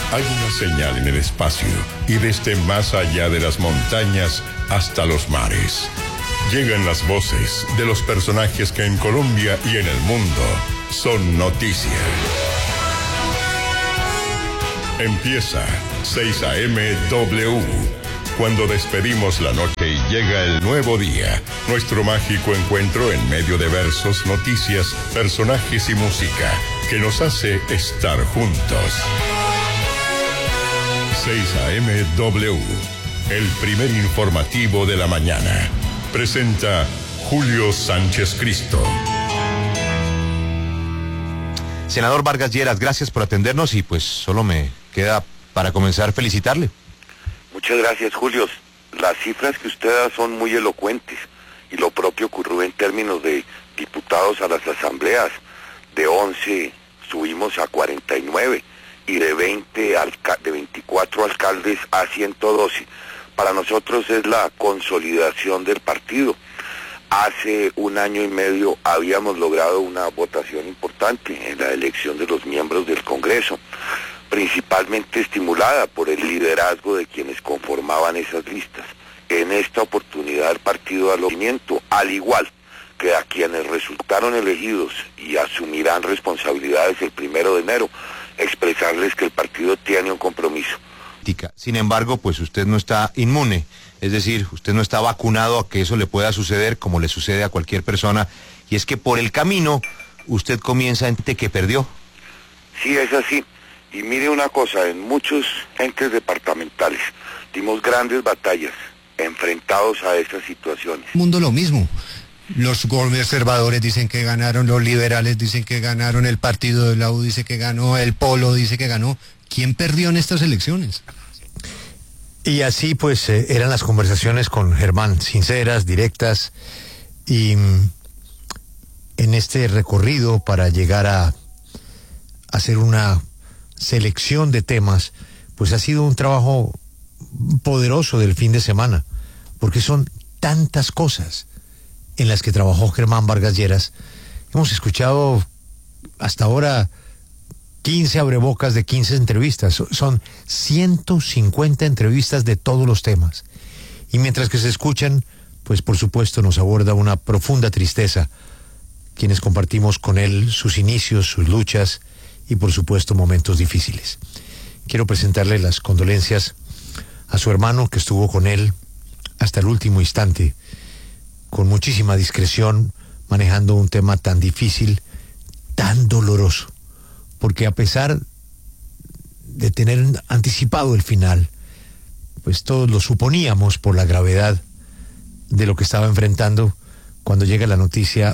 Hay una señal en el espacio y desde más allá de las montañas hasta los mares. Llegan las voces de los personajes que en Colombia y en el mundo son noticia. Empieza 6 a.m. W. Cuando despedimos la noche y llega el nuevo día, nuestro mágico encuentro en medio de versos, noticias, personajes y música que nos hace estar juntos. 6 a.m. W, el primer informativo de la mañana. Presenta Julio Sánchez Cristo. Senador Vargas Lleras, gracias por atendernos y pues solo me queda para comenzar felicitarle. Muchas gracias, Julio. Las cifras que usted da son muy elocuentes y lo propio ocurrió en términos de diputados a las asambleas. De 11 subimos a 49 y de 24 alcaldes a 112. Para nosotros es la consolidación del partido. Hace un año y medio habíamos logrado una votación importante en la elección de los miembros del Congreso, principalmente estimulada por el liderazgo de quienes conformaban esas listas. En esta oportunidad el partido da seguimiento, al igual que a quienes resultaron elegidos y asumirán responsabilidades el 1 de enero, expresarles que el partido tiene un compromiso. Sin embargo, pues usted no está inmune, es decir, usted no está vacunado a que eso le pueda suceder como le sucede a cualquier persona, y es que por el camino usted comienza en que perdió. Sí, es así. Y mire una cosa, en muchos entes departamentales dimos grandes batallas enfrentados a esas situaciones. Mundo lo mismo. Los conservadores dicen que ganaron, los liberales dicen que ganaron, el partido de la U dice que ganó, el Polo dice que ganó. ¿Quién perdió en estas elecciones? Y así pues eran las conversaciones con Germán, sinceras, directas, y en este recorrido para llegar a hacer una selección de temas, pues ha sido un trabajo poderoso del fin de semana, porque son tantas cosas en las que trabajó Germán Vargas Lleras. Hemos escuchado hasta ahora 15 abrebocas de 15 entrevistas, son 150 entrevistas de todos los temas. Y mientras que se escuchan, pues por supuesto nos aborda una profunda tristeza, quienes compartimos con él sus inicios, sus luchas y por supuesto momentos difíciles. Quiero presentarle las condolencias a su hermano que estuvo con él hasta el último instante, con muchísima discreción, manejando un tema tan difícil, tan doloroso, porque a pesar de tener anticipado el final, pues todos lo suponíamos por la gravedad de lo que estaba enfrentando. Cuando llega la noticia,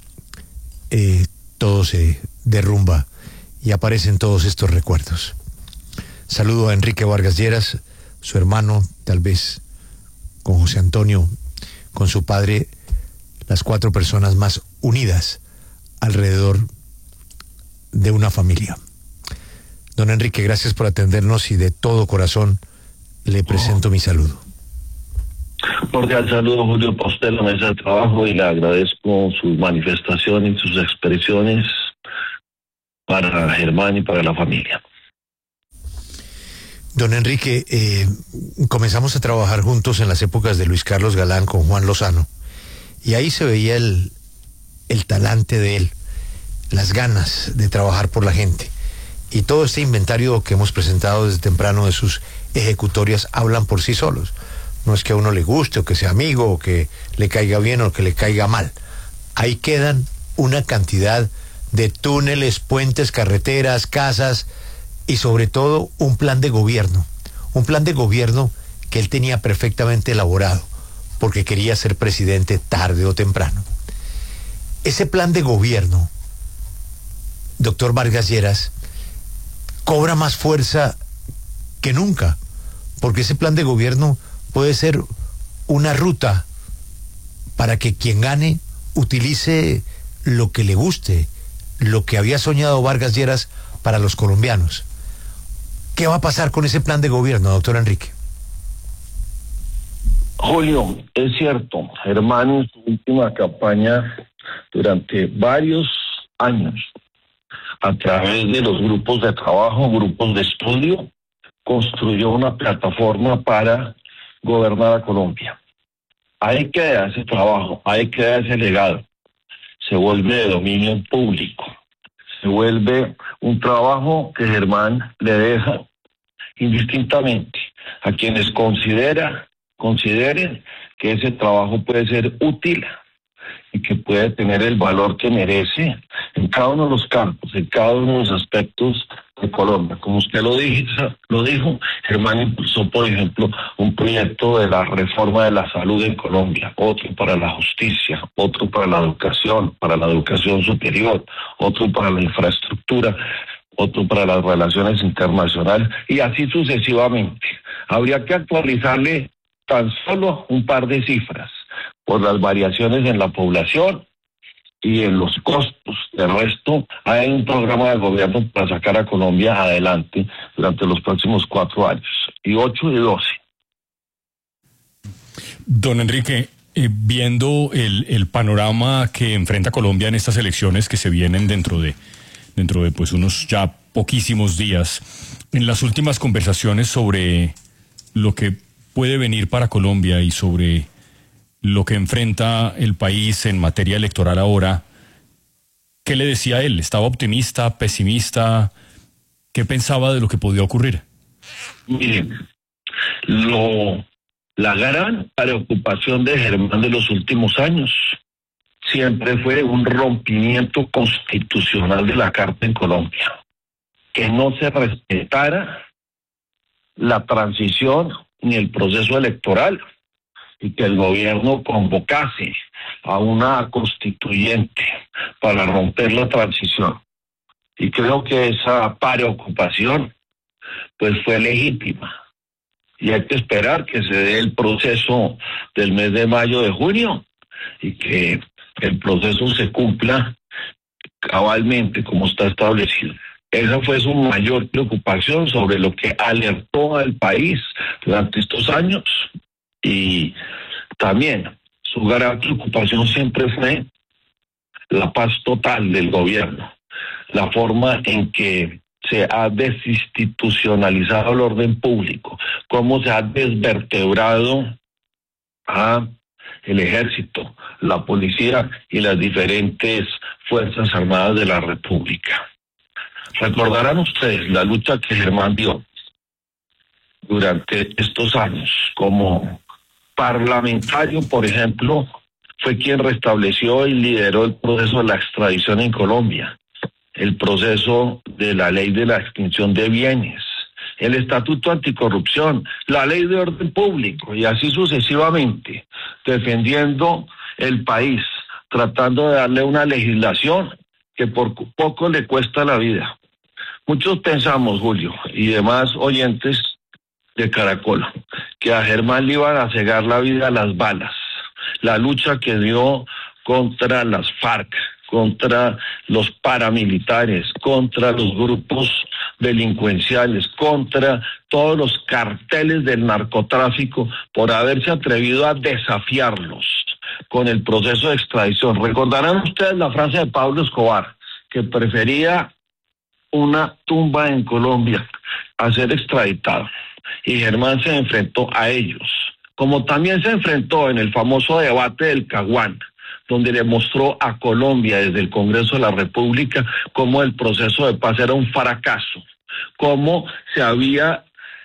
todo se derrumba y aparecen todos estos recuerdos. Saludo a Enrique Vargas Lleras, su hermano, tal vez con José Antonio, con su padre, las 4 personas más unidas alrededor de una familia. Don Enrique, gracias por atendernos y de todo corazón le presento mi saludo. Cordial saludo, Julio, para usted, la mesa de trabajo, y le agradezco sus manifestaciones, sus expresiones para Germán y para la familia. Don Enrique, comenzamos a trabajar juntos en las épocas de Luis Carlos Galán con Juan Lozano, y ahí se veía el talante de él, las ganas de trabajar por la gente, y todo este inventario que hemos presentado desde temprano de sus ejecutorias hablan por sí solos. No es que a uno le guste o que sea amigo o que le caiga bien o que le caiga mal. Ahí quedan una cantidad de túneles, puentes, carreteras, casas y sobre todo un plan de gobierno que él tenía perfectamente elaborado porque quería ser presidente tarde o temprano. Ese plan de gobierno, doctor Vargas Lleras, cobra más fuerza que nunca, porque ese plan de gobierno puede ser una ruta para que quien gane utilice lo que le guste, lo que había soñado Vargas Lleras para los colombianos. ¿Qué va a pasar con ese plan de gobierno, doctor Enrique? Julio, es cierto, Germán en su última campaña durante varios años, a través de los grupos de trabajo, grupos de estudio, construyó una plataforma para gobernar a Colombia. Ahí queda ese trabajo, ahí queda ese legado. Se vuelve de dominio público. Se vuelve un trabajo que Germán le deja indistintamente a quienes consideren que ese trabajo puede ser útil y que puede tener el valor que merece en cada uno de los campos, en cada uno de los aspectos de Colombia. Como usted lo dijo, Germán impulsó, por ejemplo, un proyecto de la reforma de la salud en Colombia, otro para la justicia, otro para la educación superior, otro para la infraestructura, otro para las relaciones internacionales, y así sucesivamente. Habría que actualizarle tan solo un par de cifras por las variaciones en la población y en los costos. De resto, hay un programa de gobierno para sacar a Colombia adelante durante los próximos 4 años, y 8 y 12. Don Enrique, viendo el panorama que enfrenta Colombia en estas elecciones que se vienen dentro de pues unos ya poquísimos días, en las últimas conversaciones sobre lo que puede venir para Colombia y sobre lo que enfrenta el país en materia electoral ahora, ¿qué le decía él? ¿Estaba optimista, pesimista? ¿Qué pensaba de lo que podía ocurrir? Miren, la gran preocupación de Germán de los últimos años siempre fue un rompimiento constitucional de la Carta en Colombia, que no se respetara la transición ni el proceso electoral, y que el gobierno convocase a una constituyente para romper la transición. Y creo que esa preocupación pues fue legítima, y hay que esperar que se dé el proceso del mes de mayo, de junio, y que el proceso se cumpla cabalmente como está establecido. Esa fue su mayor preocupación, sobre lo que alertó al país durante estos años. Y también su gran preocupación siempre fue la paz total del gobierno, la forma en que se ha desinstitucionalizado el orden público, cómo se ha desvertebrado a el ejército, la policía y las diferentes fuerzas armadas de la República. Recordarán ustedes la lucha que Germán dio durante estos años como parlamentario, por ejemplo. Fue quien restableció y lideró el proceso de la extradición en Colombia, el proceso de la ley de la extinción de bienes, el estatuto anticorrupción, la ley de orden público, y así sucesivamente, defendiendo el país, tratando de darle una legislación que por poco le cuesta la vida. Muchos pensamos, Julio, y demás oyentes de Caracol, que a Germán le iban a cegar la vida a las balas. La lucha que dio contra las FARC, contra los paramilitares, contra los grupos delincuenciales, contra todos los carteles del narcotráfico, por haberse atrevido a desafiarlos con el proceso de extradición. Recordarán ustedes la frase de Pablo Escobar, que prefería una tumba en Colombia a ser extraditado. Y Germán se enfrentó a ellos, como también se enfrentó en el famoso debate del Caguán, donde le mostró a Colombia desde el Congreso de la República cómo el proceso de paz era un fracaso, cómo se había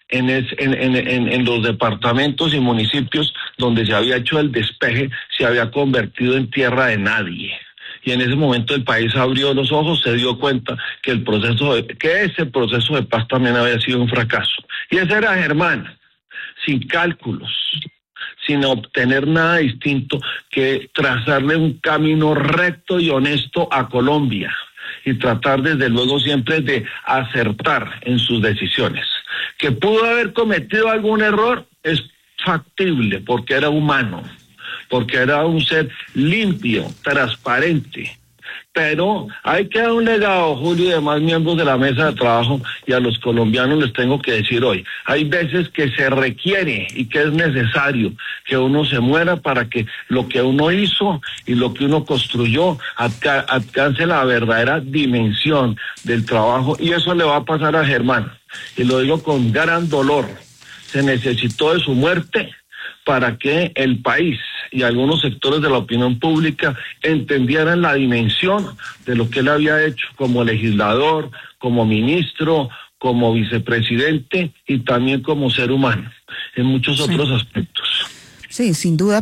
en los departamentos y municipios donde se había hecho el despeje, se había convertido en tierra de nadie. Y en ese momento el país abrió los ojos, se dio cuenta que ese proceso de paz también había sido un fracaso. Y ese era Germán, sin cálculos, sin obtener nada distinto que trazarle un camino recto y honesto a Colombia, y tratar desde luego siempre de acertar en sus decisiones. Que pudo haber cometido algún error, es factible, porque era humano, porque era un ser limpio, transparente. Pero hay que dar un legado, Julio, y demás miembros de la mesa de trabajo, y a los colombianos les tengo que decir hoy, hay veces que se requiere y que es necesario que uno se muera para que lo que uno hizo y lo que uno construyó alcance la verdadera dimensión del trabajo, y eso le va a pasar a Germán. y lo digo con gran dolor, se necesitó de su muerte para que el país y algunos sectores de la opinión pública entendieran la dimensión de lo que él había hecho como legislador, como ministro, como vicepresidente y también como ser humano, en muchos otros aspectos. Sí, sin duda.